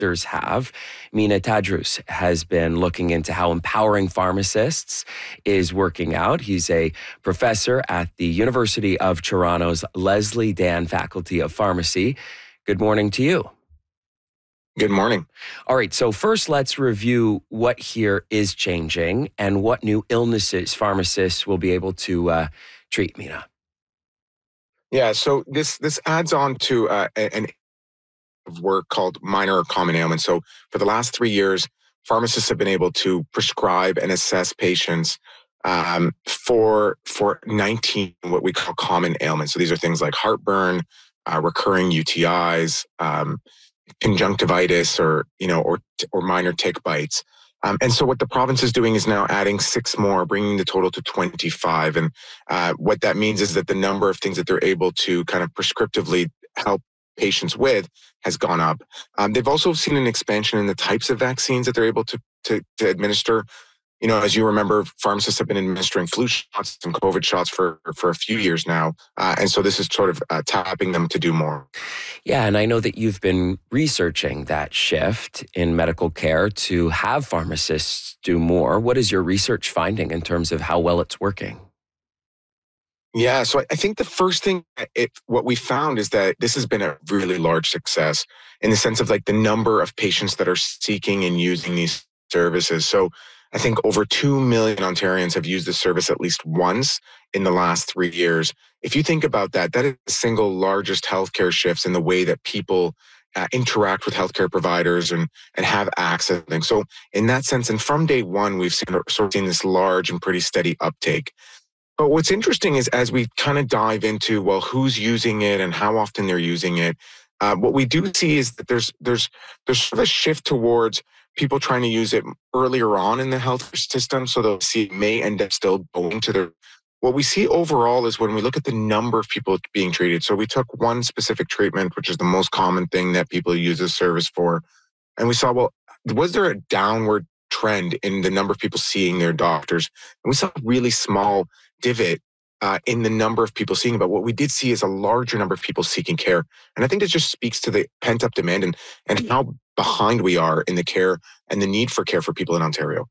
doctors have. Mina Tadrous has been looking into how empowering pharmacists is working out. He's a professor at the University of Toronto's Leslie Dan Faculty of Pharmacy. Good morning to you. Good morning. All right, so first let's review what here is changing and what new illnesses pharmacists will be able to treat, Mina. Yeah, so this adds on to an work called minor or common ailments. So for the last 3 years, pharmacists have been able to prescribe and assess patients for 19 what we call common ailments. So these are things like heartburn, recurring UTIs, conjunctivitis, or minor tick bites. And so what the province is doing is now adding 6 more, bringing the total to 25. And what that means is that the number of things that they're able to kind of prescriptively help patients with has gone up. They've also seen an expansion in the types of vaccines that they're able to administer. As you remember, pharmacists have been administering flu shots and COVID shots for a few years now. And so this is sort of tapping them to do more. Yeah, and I know that you've been researching that shift in medical care to have pharmacists do more. What is your research finding in terms of how well it's working? Yeah, so I think the first thing, what we found is that this has been a really large success in the sense of like the number of patients that are seeking and using these services. So I think over 2 million Ontarians have used the service at least once in the last 3 years. If you think about that, that is the single largest healthcare shifts in the way that people interact with healthcare providers and have access to things. So in that sense, and from day one, we've seen this large and pretty steady uptake. But what's interesting is as we kind of dive into, well, who's using it and how often they're using it, what we do see is that there's sort of a shift towards people trying to use it earlier on in the health system, so they'll see it may end up still going to their. What we see overall is when we look at the number of people being treated. So we took one specific treatment, which is the most common thing that people use this service for, and we saw, well, was there a downward trend in the number of people seeing their doctors? And we saw a really small divot in the number of people seeing. But what we did see is a larger number of people seeking care. And I think that just speaks to the pent-up demand and how behind we are in the care and the need for care for people in Ontario.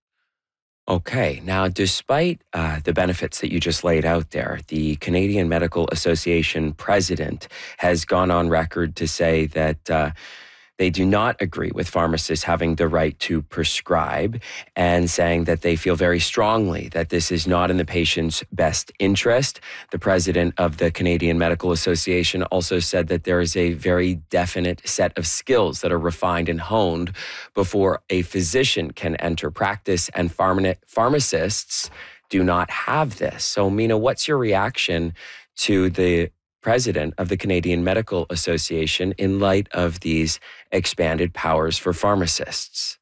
Okay. Now, despite the benefits that you just laid out there, the Canadian Medical Association president has gone on record to say that they do not agree with pharmacists having the right to prescribe, and saying that they feel very strongly that this is not in the patient's best interest. The president of the Canadian Medical Association also said that there is a very definite set of skills that are refined and honed before a physician can enter practice, and pharmacists do not have this. So, Mina, what's your reaction to the president of the Canadian Medical Association in light of these expanded powers for pharmacists?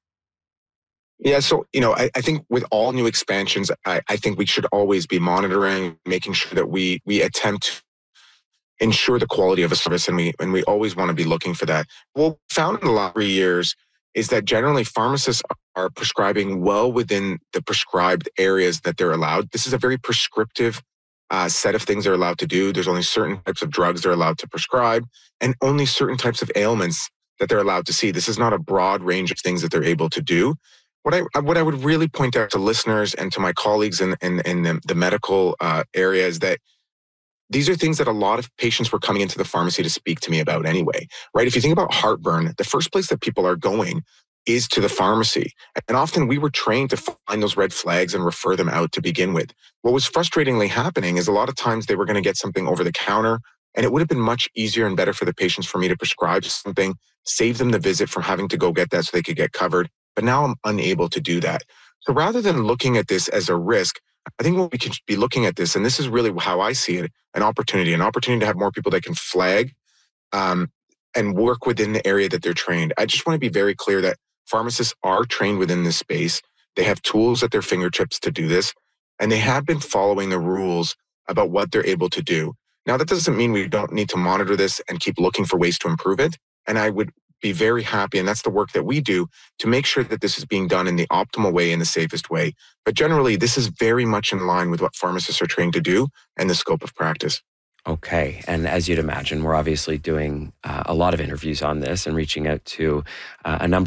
Yeah, so, I think with all new expansions, I think we should always be monitoring, making sure that we attempt to ensure the quality of a service, and we always want to be looking for that. What we found in the last 3 years is that generally pharmacists are prescribing well within the prescribed areas that they're allowed. This is a very prescriptive set of things they're allowed to do. There's only certain types of drugs they're allowed to prescribe, and only certain types of ailments that they're allowed to see. This is not a broad range of things that they're able to do. What I would really point out to listeners and to my colleagues in the medical area is that these are things that a lot of patients were coming into the pharmacy to speak to me about anyway, right? If you think about heartburn, the first place that people are going is to the pharmacy. And often we were trained to find those red flags and refer them out to begin with. What was frustratingly happening is a lot of times they were going to get something over the counter, and it would have been much easier and better for the patients for me to prescribe something, save them the visit from having to go get that so they could get covered. But now I'm unable to do that. So rather than looking at this as a risk, I think what we can be looking at this, and this is really how I see it, an opportunity to have more people that can flag and work within the area that they're trained. I just want to be very clear that pharmacists are trained within this space. They have tools at their fingertips to do this, and they have been following the rules about what they're able to do. Now, that doesn't mean we don't need to monitor this and keep looking for ways to improve it. And I would be very happy, and that's the work that we do, to make sure that this is being done in the optimal way, in the safest way. But generally, this is very much in line with what pharmacists are trained to do and the scope of practice. Okay. And as you'd imagine, we're obviously doing a lot of interviews on this and reaching out to a number